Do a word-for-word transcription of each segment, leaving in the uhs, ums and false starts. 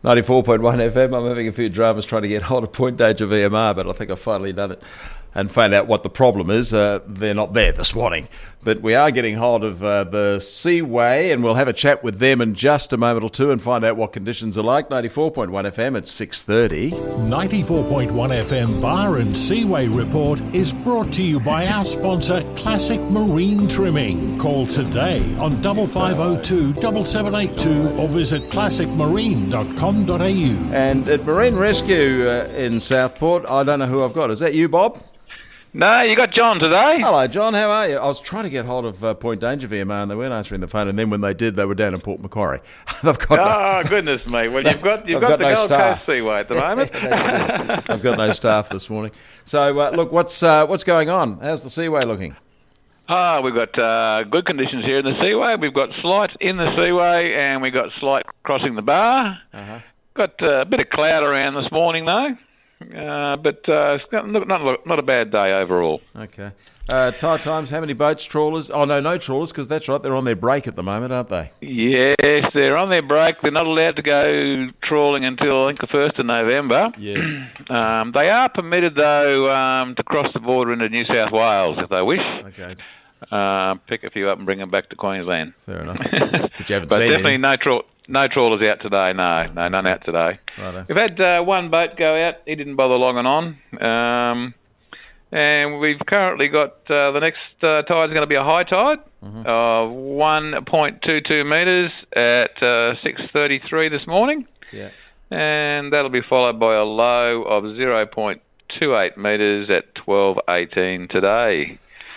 ninety-four point one F M. I'm having a few dramas trying to get hold of Point Danger V M R, but I think I've finally done it and found out what the problem is. Uh, they're not there this morning. But we are getting hold of uh, the Seaway, and we'll have a chat with them in just a moment or two and find out what conditions are like. ninety-four point one F M at six thirty. ninety-four point one F M Bar and Seaway Report is brought to you by our sponsor, Classic Marine Trimming. Call today on five five zero two, seven seven eight two or visit classic marine dot com dot a u. And at Marine Rescue uh, in Southport, I don't know who I've got. Is that you, Bob? No, you got John today. Hello, John. How are you? I was trying to get hold of uh, Point Danger V M R and they weren't answering the phone. And then when they did, they were down in Port Macquarie. They've got oh no, goodness me! Well, you've got you've got, got the no Gold staff. Coast Seaway at the moment. I've got no staff this morning. So uh, look, what's uh, what's going on? How's the Seaway looking? Ah, we've got uh, good conditions here in the Seaway. We've got slight in the Seaway, and we've got slight crossing the bar. Uh-huh. Got uh, a bit of cloud around this morning though. Uh, but uh, it's not, not, not a bad day overall. Okay. Uh, tide times, how many boats, trawlers? Oh, no, no trawlers, because that's right, they're on their break at the moment, aren't they? Yes, they're on their break. They're not allowed to go trawling until, I think, the first of November. Yes. um, they are permitted, though, um, to cross the border into New South Wales if they wish. Okay. Uh, pick a few up and bring them back to Queensland. Fair enough. But you haven't but seen definitely any. no trawl. No trawlers out today, no. No, none out today. Righto. We've had uh, one boat go out. He didn't bother logging on. Um, and we've currently got uh, the next uh, tide's going to be a high tide Mm-hmm. of one point two two metres at uh, six thirty-three this morning. Yeah. And that'll be followed by a low of zero point two eight metres at twelve eighteen today.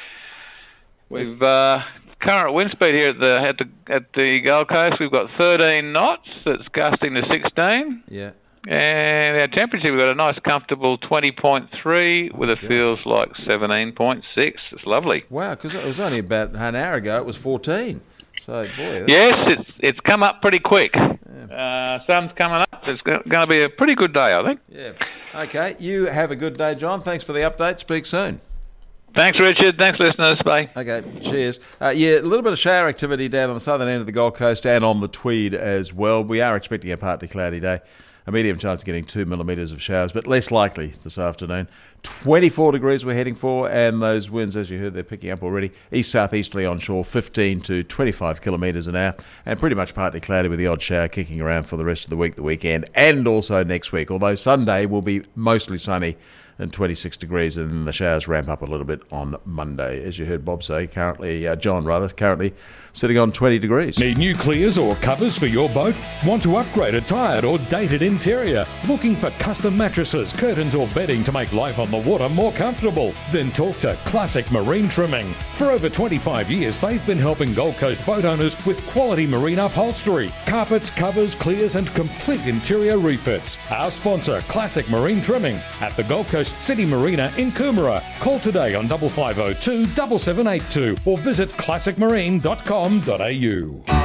We've... Uh, current wind speed here at the at the at the Gold Coast, we've got thirteen knots. It's gusting to sixteen. Yeah. And our temperature, we've got a nice, comfortable twenty point three, with it feels like seventeen point six. It's lovely. Wow, because it was only about an hour ago, it was fourteen. So, boy. That's... Yes, it's it's come up pretty quick. Yeah. Uh, sun's coming up. It's going to be a pretty good day, I think. Yeah. Okay. You have a good day, John. Thanks for the update. Speak soon. Thanks, Richard. Thanks, listeners. Bye. Okay, cheers. Uh, yeah, a little bit of shower activity down on the southern end of the Gold Coast and on the Tweed as well. We are expecting a partly cloudy day. A medium chance of getting two millimetres of showers, but less likely this afternoon. twenty-four degrees we're heading for, and those winds, as you heard, they're picking up already. East-southeasterly onshore, fifteen to twenty-five kilometres an hour, and pretty much partly cloudy with the odd shower kicking around for the rest of the week, the weekend, and also next week, although Sunday will be mostly sunny and twenty-six degrees, and then the showers ramp up a little bit on Monday. As you heard Bob say, currently, uh, John rather, currently sitting on twenty degrees. Need new clears or covers for your boat? Want to upgrade a tired or dated interior? Looking for custom mattresses, curtains or bedding to make life on the water more comfortable? Then talk to Classic Marine Trimming. For over twenty-five years, they've been helping Gold Coast boat owners with quality marine upholstery, carpets, covers, clears and complete interior refits. Our sponsor, Classic Marine Trimming, at the Gold Coast City Marina in Coomera. Call today on five five zero two, seven seven eight two or visit classic marine dot com dot a u.